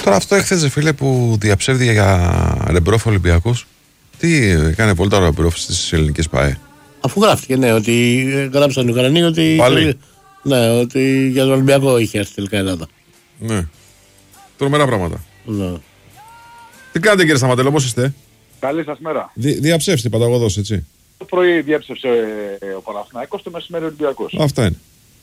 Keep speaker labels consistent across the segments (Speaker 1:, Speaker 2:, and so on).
Speaker 1: Τώρα αυτό έχθεζε φίλε που διαψεύδει για Ρεμπρόφ Ολυμπιακός. Τι έκανε πολύ τώρα ο Ρεμπρόφ στις ελληνικές ΠΑΕ.
Speaker 2: Αφού γράφτηκε, ναι, ότι γράψαν οι Ουκρανοί ότι.
Speaker 1: Πάλι.
Speaker 2: Ναι, ότι για τον Ολυμπιακό είχε έρθει τελικά η Ελλάδα.
Speaker 1: Ναι. Τρομερά πράγματα.
Speaker 2: Ναι.
Speaker 1: Τι κάνετε κύριε Σταματέλο, πώς είστε?
Speaker 3: Καλή σας μέρα.
Speaker 1: Διαψεύστε Πανταγωδός, έτσι.
Speaker 3: Το πρωί διέψευσε ο Παναθηναϊκός, το μεσημέρι ο Ολυμπιακός.
Speaker 1: Αυτά είναι.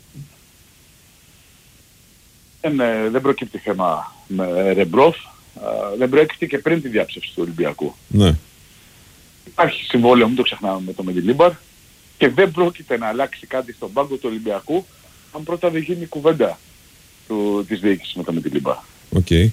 Speaker 3: Δεν προκύπτει θέμα με Ρεμπρόφ. Δεν προέκυψε και πριν τη διάψευση του Ολυμπιακού.
Speaker 1: Ναι.
Speaker 3: Υπάρχει συμβόλαιο, μην το ξεχνάμε, με το Μεντιλίμπαρ και δεν πρόκειται να αλλάξει κάτι στον πάγκο του Ολυμπιακού αν πρώτα δεν γίνει κουβέντα της διοίκησης με το Μεντιλίμπαρ.
Speaker 1: Okay.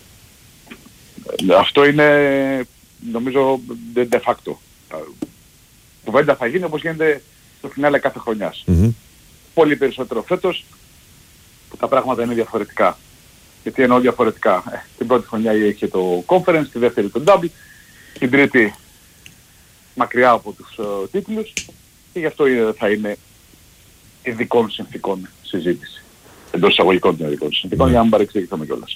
Speaker 3: Αυτό είναι, νομίζω, de facto. Κουβέντα θα γίνει όπως γίνεται στο φινάλε κάθε χρονιάς.
Speaker 1: Mm-hmm.
Speaker 3: Πολύ περισσότερο φέτος που τα πράγματα είναι διαφορετικά. Γιατί εννοώ διαφορετικά. Την πρώτη χρονιά είχε το conference, τη δεύτερη το double, την τρίτη μακριά από τους τίτλους και γι' αυτό θα είναι ειδικών συνθήκων συζήτηση. Εντός εισαγωγικών των ειδικών συνθήκων, για να μην παρεξηγηθούμε κιόλας.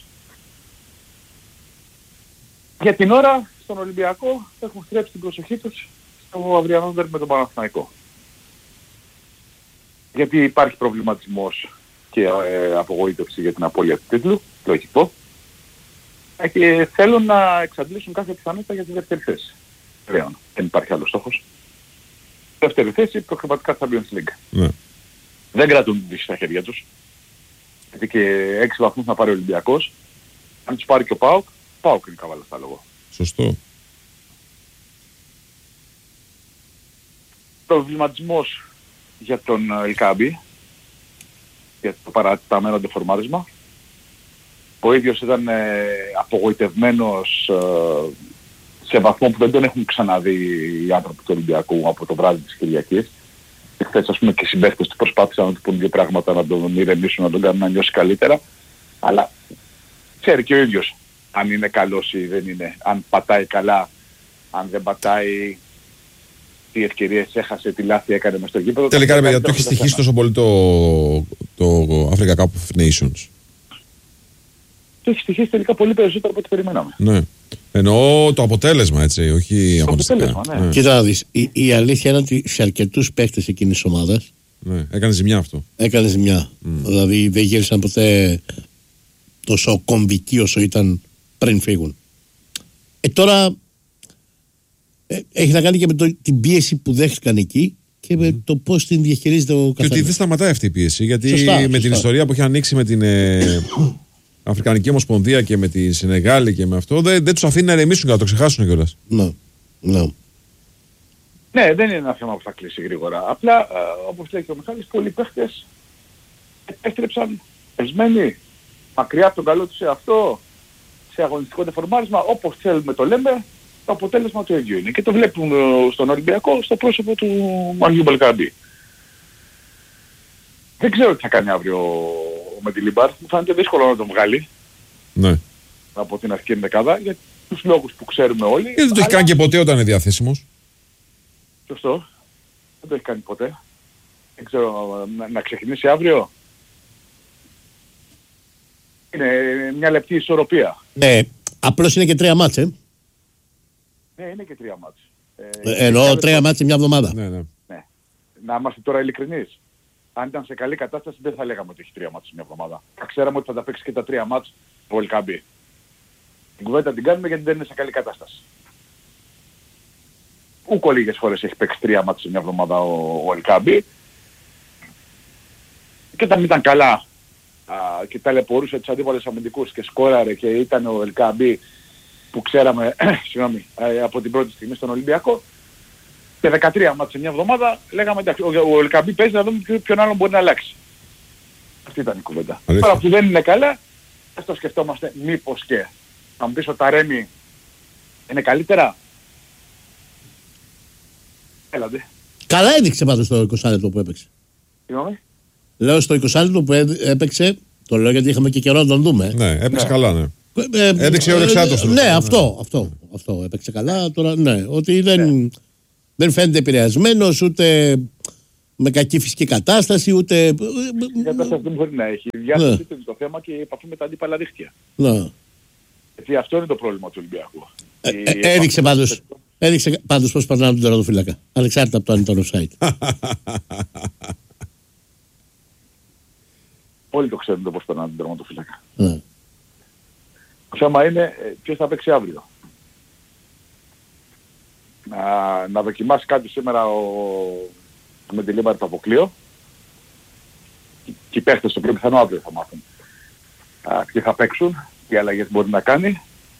Speaker 3: Για την ώρα, στον Ολυμπιακό έχουν στρέψει την προσοχή τους στο αυριανό ντέρμπι με τον Παναθηναϊκό. Γιατί υπάρχει προβληματισμός και απογοήτευση για την απώλεια του τίτλου, λογικό. Και θέλουν να εξαντλήσουν κάθε πιθανότητα για τη δεύτερη θέση. Πλέον, δεν υπάρχει άλλος στόχος. Δεύτερη θέση, προκριματικά Champions League.
Speaker 1: Ναι.
Speaker 3: Δεν κρατούν την τύχη στα χέρια τους. Γιατί και 6 βαθμούς να πάρει ο Ολυμπιακός. Αν τους πάρει και ο ΠΑΟΚ είναι καβάλα στα λόγω.
Speaker 1: Σωστό.
Speaker 3: Προβληματισμός για τον Ελκάμπη, για το παραταμένο ντεφορμάρισμα. Ο ίδιος ήταν απογοητευμένος σε βαθμό που δεν τον έχουν ξαναδεί οι άνθρωποι του Ολυμπιακού από το βράδυ της Κυριακής. Χθες ας πούμε και οι συμπαίχτες του προσπάθησαν να του πούν δύο πράγματα, να τον ηρεμήσουν, να τον κάνουν να νιώσει καλύτερα. Αλλά ξέρει και ο ίδιος αν είναι καλός ή δεν είναι, αν πατάει καλά, αν δεν πατάει, τι ευκαιρίες έχασε, τι λάθη έκανε μες στο γήπεδο.
Speaker 1: Τελικά ρε παιδιά, το έχει στοιχήσει τόσο πολύ το Africa Cup of Nations.
Speaker 3: Το έχει στοιχήσει τελικά πολύ περισσότερο από ό,τι περιμέναμε.
Speaker 1: Ναι. Εννοώ το αποτέλεσμα, έτσι, όχι
Speaker 3: το
Speaker 1: αγωνιστικά.
Speaker 3: αποτέλεσμα, ναι.
Speaker 2: Κοίτα να δεις, η αλήθεια είναι ότι σε αρκετούς παίκτες εκείνης της ομάδας
Speaker 1: έκανε ζημιά αυτό.
Speaker 2: έκανε ζημιά. Δηλαδή δεν γύρισαν ποτέ τόσο κομβικοί όσο ήταν πριν φύγουν. Τώρα έχει να κάνει και με την πίεση που δέχτηκαν εκεί και με το πώς την διαχειρίζεται ο καθένας.
Speaker 1: Και ότι δεν σταματάει αυτή η πίεση, γιατί
Speaker 2: Σωστά.
Speaker 1: την ιστορία που έχει ανοίξει με την Αφρικανική Ομοσπονδία και με τη Σενεγάλη και με αυτό, δεν τους αφήνει να ηρεμήσουν και να το ξεχάσουν κιόλας.
Speaker 2: Ναι.
Speaker 3: Ναι, δεν είναι ένα θέμα που θα κλείσει γρήγορα. Απλά, όπως λέει και ο Μιχάλης, πολλοί παίχτες έστρεψαν εσμένοι μακριά από τον καλό τους εαυτό, σε αγωνιστικό δεφορμάρισμα, όπως θέλουμε το λέμε, το αποτέλεσμα του ίδιου είναι. Και το βλέπουν στον Ολυμπιακό στο πρόσωπο του Μαριού Μπελκαμπή. Δεν ξέρω τι θα κάνει αύριο ο Μεντιλίμπαρ. Μου φαίνεται δύσκολο να τον βγάλει
Speaker 1: Ναι.
Speaker 3: από την αρχική ενδεκάδα για τους λόγους που ξέρουμε όλοι.
Speaker 1: Γιατί δεν το έχει κάνει και ποτέ όταν είναι διαθέσιμος.
Speaker 3: Σωστό. Δεν το έχει κάνει ποτέ. Δεν ξέρω, να ξεκινήσει αύριο. Είναι μια λεπτή ισορροπία.
Speaker 2: Ναι, απλώς είναι και 3 μάτς,
Speaker 3: Ναι, είναι και 3 μάτς.
Speaker 2: Εννοώ 3 μάτς σε μια εβδομάδα.
Speaker 1: Ναι.
Speaker 3: Ναι. Να είμαστε τώρα ειλικρινείς. Αν ήταν σε καλή κατάσταση δεν θα λέγαμε ότι έχει 3 μάτς σε μια εβδομάδα. Θα ξέραμε ότι θα τα παίξει και τα 3 μάτς ο Ελκαμπή. Την κουβέντα την κάνουμε γιατί δεν είναι σε καλή κατάσταση. Ούκο λίγες φορές έχει παίξει 3 μάτς σε μια εβδομάδα ο Ελκαμπή. Και όταν ήταν καλά και ταλαιπωρούσε τους αντίπαλους αμυντικούς και σκόραρε και ήταν ο Ελκαμπή που ξέραμε από την πρώτη στιγμή στον Ολυμπιακό, και 13 μάτς σε μια εβδομάδα λέγαμε εντάξει, ο Ελκαμπή παίζει να δούμε ποιον άλλον μπορεί να αλλάξει. Αυτή ήταν η κουβέντα. Τώρα που δεν είναι καλά, ας το σκεφτόμαστε μήπως και. Θα μου πεις ο Ταρέμι είναι καλύτερα. Έλατε.
Speaker 2: Καλά έδειξε πάντως το 20 λεπτό που έπαιξε.
Speaker 3: Συγγνώμη.
Speaker 2: Λέω στο 20 λεπτό που έπαιξε, το λέω γιατί είχαμε και καιρό να τον δούμε.
Speaker 1: Ναι, έπαιξε καλά, ναι.
Speaker 2: Έδειξε
Speaker 1: ο δεξιάτος.
Speaker 2: Ναι, αυτό έπαιξε καλά. Τώρα, ναι, ότι δεν φαίνεται επηρεασμένος, ούτε με κακή φυσική κατάσταση, ούτε...
Speaker 3: Η κατάσταση δεν μπορεί να έχει. Η διάθεση είναι το θέμα και η επαφή με τα αντίπαλα δίχτυα.
Speaker 2: Ναι.
Speaker 3: Γιατί αυτό είναι το πρόβλημα του Ολυμπιακού.
Speaker 2: Έδειξε πάντως πώς περνάνε τον τερματοφύλακα. Ανεξάρτητα από το αν ήταν offside.
Speaker 3: Όλοι το ξέρουν το πώς περνάνε τον τερματοφύλακα. Το θέμα είναι ποιος θα παίξει αύριο. Να δοκιμάσει κάτι σήμερα με τη Λίμπαρ το αποκλείο. Και οι παίχτες το πιο πιθανό αύριο θα μάθουν. Ποιοι θα παίξουν, τι αλλαγές μπορεί να κάνει.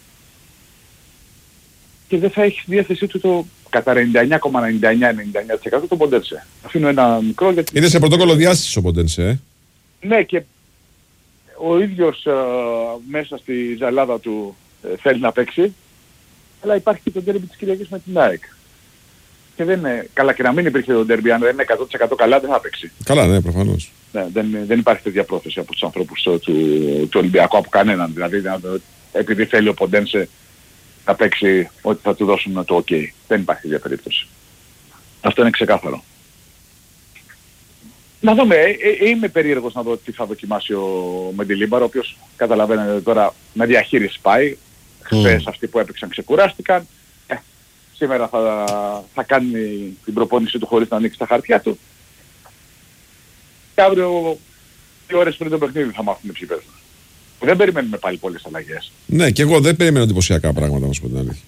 Speaker 3: Και δεν θα έχει στη διάθεσή του το κατά 99,99% το Ποντένσε. Αφήνω ένα μικρό γιατί...
Speaker 1: Είναι σε πρωτόκολλο διάστησης ο Ποντένσε,
Speaker 3: Ναι, και ο ίδιος μέσα στη ζαλάδα του θέλει να παίξει, αλλά υπάρχει και το ντέρμπι της Κυριακής με την ΑΕΚ. Και δεν είναι καλά, και να μην υπήρχε το ντέρμπι, αν δεν είναι 100% καλά δεν θα παίξει.
Speaker 1: Καλά, ναι, προφανώς.
Speaker 3: Ναι, δεν υπάρχει τέτοια πρόθεση από τους ανθρώπους του Ολυμπιακού, από κανέναν. Δηλαδή, επειδή θέλει ο Ποντένσε να παίξει, ότι θα του δώσουν το OK. Δεν υπάρχει τέτοια περίπτωση. Αυτό είναι ξεκάθαρο. Να δούμε, είμαι περίεργος να δω τι θα δοκιμάσει ο Μεντιλίμπαρ, ο οποίος καταλαβαίνετε τώρα με διαχείριση πάει. Χθες αυτοί που έπαιξαν ξεκουράστηκαν. Σήμερα θα κάνει την προπόνηση του χωρίς να ανοίξει τα χαρτιά του. Και αύριο 2 ώρες πριν το παιχνίδι θα μάθουμε ποιοι παίζουν. Δεν περιμένουμε πάλι πολλές αλλαγές.
Speaker 1: Ναι, και εγώ δεν περιμένω εντυπωσιακά πράγματα, να σου πω την αλήθεια.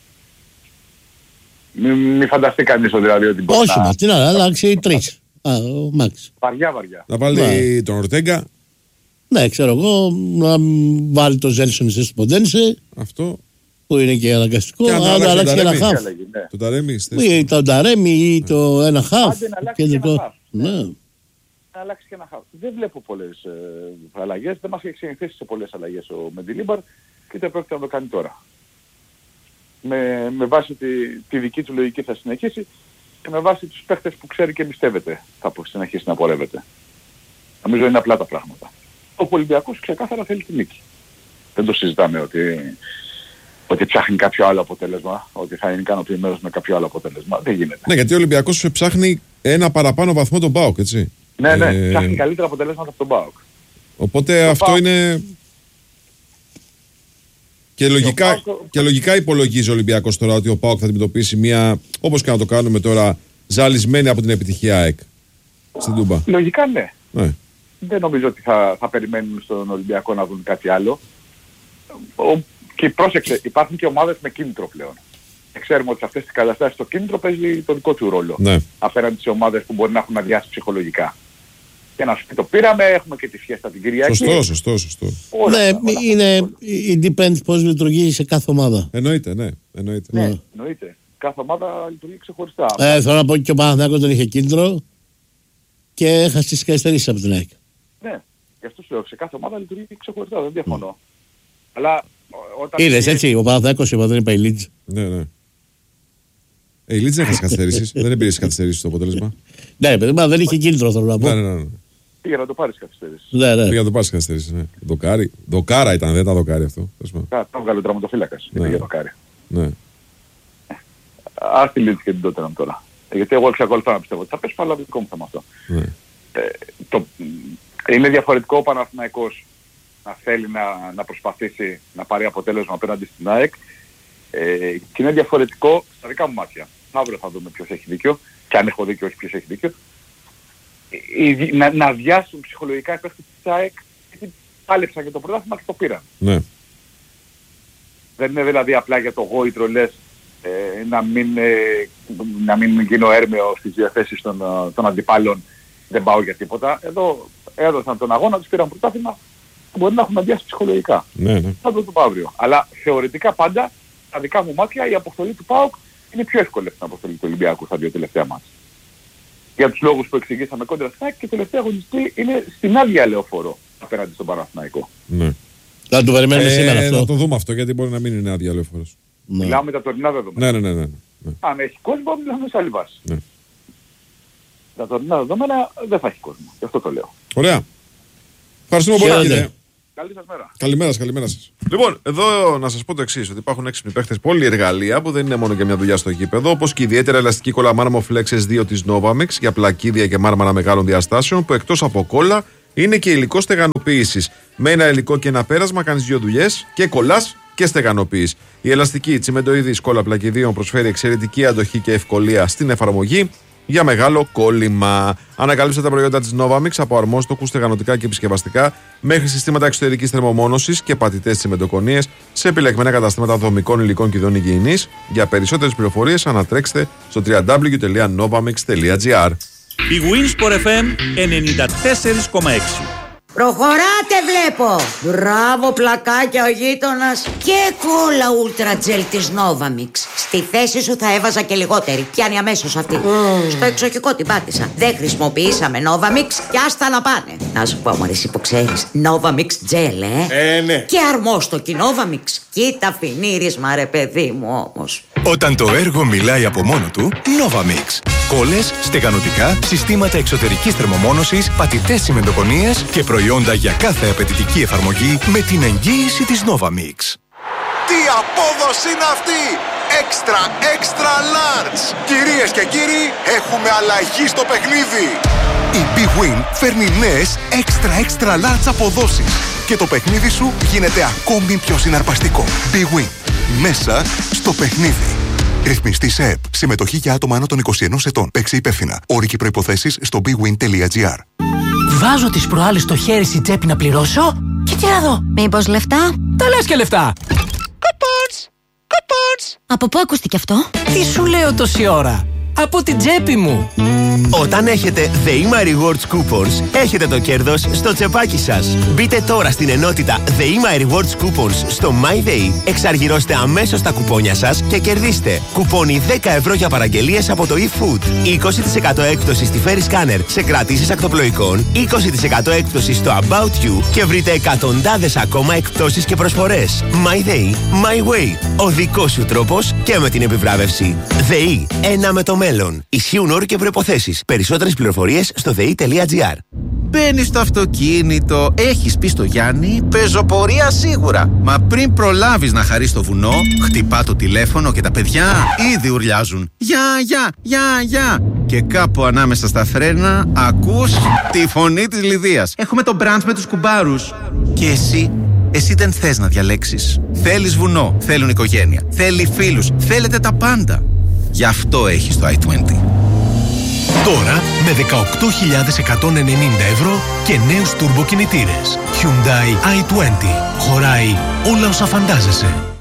Speaker 3: Μη φανταστεί κανείς δηλαδή ότι μπορεί
Speaker 2: να... Όχι, τι να αλλάξει 3. Ο Μάξ.
Speaker 3: Βαριά.
Speaker 1: Να βάλει τον Ορτέγκα.
Speaker 2: Ναι, ξέρω εγώ, να βάλει τον Ζέλσον σε Ποντένσε.
Speaker 1: Αυτό.
Speaker 2: Που είναι και αναγκαστικό.
Speaker 1: Και
Speaker 2: να αλλάξει και ένα χαφ.
Speaker 1: Τον Ταρέμι.
Speaker 2: Ή τον Ταρέμι ή το ένα χαφ.
Speaker 3: Άντε να αλλάξει και ένα χαφ.
Speaker 2: Ναι.
Speaker 3: Να αλλάξει και ένα χαφ. Δεν βλέπω πολλές αλλαγές. Δεν μας έχει συνηθίσει σε πολλές αλλαγές ο Μεντιλίμπαρ και το πρόκειται να το κάνει τώρα. Με βάση τη δική του λογική θα συνεχίσει και με βάση τους παίχτες που ξέρει και εμπιστεύεται θα συνεχίσει να πορεύεται. Νομίζω είναι απλά τα πράγματα. Ο Ολυμπιακός ξεκάθαρα θέλει τη νίκη. Δεν το συζητάμε ότι ψάχνει κάποιο άλλο αποτέλεσμα, ότι θα είναι ικανοποιημένος με κάποιο άλλο αποτέλεσμα. Δεν γίνεται.
Speaker 1: Ναι, γιατί ο Ολυμπιακός ψάχνει ένα παραπάνω βαθμό τον ΠΑΟΚ, έτσι.
Speaker 3: Ναι, ψάχνει καλύτερα αποτελέσματα από τον ΠΑΟΚ.
Speaker 1: Οπότε αυτό είναι... Και λογικά υπολογίζει ο Ολυμπιακός τώρα ότι ο ΠΑΟΚ θα αντιμετωπίσει μια, όπως και να το κάνουμε τώρα, ζαλισμένη από την επιτυχία ΑΕΚ στην Τούμπα.
Speaker 3: Λογικά ναι. Δεν νομίζω ότι θα περιμένουν στον Ολυμπιακό να δουν κάτι άλλο. Και πρόσεξε, υπάρχουν και ομάδες με κίνητρο πλέον. Ξέρουμε ότι σε αυτές τις καταστάσεις το κίνητρο παίζει τον δικό του ρόλο. Ναι. Απέναντι σε ομάδες που μπορεί να έχουν αδειάσει ψυχολογικά. Και να σου πει το πήραμε, έχουμε και τη φιέστα την Κυριακή.
Speaker 1: Σωστό.
Speaker 2: Ναι, είναι depends πώς λειτουργεί σε κάθε ομάδα.
Speaker 1: Εννοείται.
Speaker 3: Ναι, εννοείται. Κάθε ομάδα λειτουργεί ξεχωριστά.
Speaker 2: Θέλω να πω και ο Παναθηναϊκός δεν είχε κίνητρο και έχασε τις καθυστερήσεις από την ΑΕΚ.
Speaker 3: Ναι, γι' αυτό σου λέω, σε κάθε ομάδα λειτουργεί ξεχωριστά, δεν διαφωνώ. Αλλά όταν...
Speaker 2: Είδες έτσι, ο Παναθηναϊκός δεν είπα η Λίτζ.
Speaker 1: Ναι. Η Λίτζ δεν έχασε καθυστερήσεις, δεν εμπειρίες καθυστερήσεις το αποτέλεσμα.
Speaker 2: Ναι, παιδί, δεν είχε κίνητρο, θέλω να πω.
Speaker 1: Ναι.
Speaker 3: Πήγε να το πάρεις καθυστερήσεις.
Speaker 2: Ναι.
Speaker 1: Πήγε να το πάρεις καθυστερήσεις, ναι. Δοκάρα ήταν, δεν ήταν δοκάρι αυτό.
Speaker 3: Το έβγαλε ο τραυματοφύλακας, πήγε δοκάρι.
Speaker 1: Ναι.
Speaker 3: Ας τη Λίτζ και την Τότεναμ τώρα. Γιατί εγώ εξακολουθώ να πιστεύω ότι θα πέσω, αλλά δικό μου θέμα αυτό. Είναι διαφορετικό ο Παναθηναϊκός να θέλει να προσπαθήσει να πάρει αποτέλεσμα απέναντι στην ΑΕΚ και είναι διαφορετικό στα δικά μου μάτια. Αύριο θα δούμε ποιος έχει δίκιο και αν έχω δίκιο όχι ποιος έχει δίκιο. Να αδειάσουν ψυχολογικά οι παίκτες της ΑΕΚ γιατί πάλεψαν και το πρωτάθλημα και το πήραν.
Speaker 1: Ναι.
Speaker 3: Δεν είναι δηλαδή απλά για το γόητρο λες να μην γίνω έρμεο στις διαθέσεις των αντιπάλων, δεν πάω για τίποτα. Εδώ έδωσαν τον αγώνα, τους πήραν πρωτάθλημα, μπορεί να έχουν αδειάσει ψυχολογικά.
Speaker 1: Ναι.
Speaker 3: Θα το πω αύριο. Αλλά θεωρητικά πάντα, στα δικά μου μάτια, η αποστολή του ΠΑΟΚ είναι πιο εύκολη από την αποστολή του Ολυμπιακού στα 2 τελευταία μάτια. Για τους λόγους που εξηγήσαμε κόντρα στην ΑΕΚ και τελευταία αγωνιστική είναι στην άδεια λεωφόρο απέναντι στον Παναθηναϊκό.
Speaker 1: Ναι.
Speaker 2: Θα το περιμένουμε σήμερα αυτό.
Speaker 1: Να το δούμε αυτό γιατί μπορεί να μην είναι άδεια λεωφόρος.
Speaker 3: Μιλάμε με τα τωρινά δεδομένα.
Speaker 1: Ναι.
Speaker 3: Αν έχει κόσμο, μιλάμε σε άλλη βάση.
Speaker 1: Ναι.
Speaker 3: Τα τωρινά δεδομένα δεν θα έχει κόσμο. Γι' αυτό το λέω.
Speaker 1: Ωραία. Ευχαριστούμε πολύ, κύριε.
Speaker 3: Καλή σας μέρα.
Speaker 1: Καλημέρα σας. Λοιπόν, εδώ να σας πω το εξής: ότι υπάρχουν έξυπνοι παίχτες πολυεργαλεία που δεν είναι μόνο για μια δουλειά στο γήπεδο, όπως και ιδιαίτερα ελαστική κόλλα Marmo Flex 2 της Novamix για πλακίδια και μάρμαρα μεγάλων διαστάσεων, που εκτός από κόλλα είναι και υλικό στεγανοποίησης. Με ένα υλικό και ένα πέρασμα κάνεις 2 δουλειές και κολλάς και στεγανοποίηση. Η ελαστική τσιμεντοειδή κόλλα πλακιδίων προσφέρει εξαιρετική αντοχή και ευκολία στην εφαρμογή για μεγάλο κόλλημα. Ανακαλύψτε τα προϊόντα της Novamix από αρμόστοκους, στεγανοτικά και επισκευαστικά μέχρι συστήματα εξωτερικής θερμομόνωσης και πατητές τσιμεντοκονίες σε επιλεγμένα καταστήματα δομικών υλικών και ειδών υγιεινής. Για περισσότερες πληροφορίες ανατρέξτε στο www.novamix.gr.
Speaker 4: Η Winsport FM 94,6.
Speaker 5: Προχωράτε βλέπω. Μπράβο πλακάκια ο γείτονας. Και κόλλα Ultra Gel της Novamix. Στη θέση σου θα έβαζα και λιγότερη. Πιάνει αμέσως αυτή. Στο εξοχικό την πάτησα. Δεν χρησιμοποιήσαμε Novamix και άστα να πάνε. Να σου πω μωρέ εσύ που ξέρεις, Novamix Gel
Speaker 6: ναι.
Speaker 5: Και αρμόστοκι Novamix. Κοίτα φινίρισμα ρε παιδί μου όμως.
Speaker 7: Όταν το έργο μιλάει από μόνο του, Novamix. Κόλλες, στεγανοτικά, συστήματα εξωτερικής θερμομόνωσης, πατητές τσιμεντοκονίες και προϊόντα για κάθε απαιτητική εφαρμογή με την εγγύηση της Novamix.
Speaker 6: Τι απόδοση είναι αυτή! Extra large! Κυρίες και κύριοι, έχουμε αλλαγή στο παιχνίδι! Η Big Win φέρνει νέες extra large αποδόσεις και το παιχνίδι σου γίνεται ακόμη πιο συναρπαστικό. Big Win. Μέσα στο παιχνίδι. Ρυθμιστή σε ΕΠ. Συμμετοχή για άτομα άνω των 21 ετών. Παίξε υπεύθυνα. Όροι και προϋποθέσεις στο bigwin.gr.
Speaker 8: Βάζω τις προάλλες στο χέρι στην τσέπη να πληρώσω και τι να δω.
Speaker 9: Μήπως λεφτά?
Speaker 8: Τα λες και λεφτά.
Speaker 9: Κουπόνς! Από πού ακούστηκε αυτό?
Speaker 8: Τι σου λέω τόση ώρα? Από την τσέπη μου.
Speaker 10: Όταν έχετε ΔΕΗΜΑ Rewards Coupons, έχετε το κέρδος στο τσεπάκι σας. Μπείτε τώρα στην ενότητα ΔΕΗΜΑ Rewards Coupons στο MyDay, εξαργυρώστε αμέσως τα κουπόνια σας και κερδίστε κουπόνι 10 ευρώ για παραγγελίες από το eFood, 20% έκπτωση στη Ferry Scanner σε κρατήσεις ακτοπλοϊκών, 20% έκπτωση στο About You και βρείτε εκατοντάδες ακόμα εκπτώσεις και προσφορές. MyDay, My Way. Ο δικός σου τρόπος και με την επιβράβευση. ΔΕΗ, ένα με το μέλλον. Ισχύουν όροι και προϋποθέσεις. Περισσότερες πληροφορίες στο dei.gr.
Speaker 11: Μπαίνεις στο αυτοκίνητο, έχεις πει στο Γιάννη, πεζοπορία σίγουρα. Μα πριν προλάβεις να χαρείς το βουνό, χτυπά το τηλέφωνο και τα παιδιά ήδη ουρλιάζουν. Γεια. Και κάπου ανάμεσα στα φρένα ακούς τη φωνή της Λιδίας. Έχουμε το μπραντς με τους κουμπάρους. Και εσύ δεν θες να διαλέξεις. Θέλεις βουνό, θέλουν οικογένεια, θέλει φίλους, θέλετε τα πάντα. Γι' αυτό έχεις το i20.
Speaker 7: Τώρα με 18.190 ευρώ και νέους τουρμποκινητήρες. Hyundai i20. Χωράει όλα όσα φαντάζεσαι.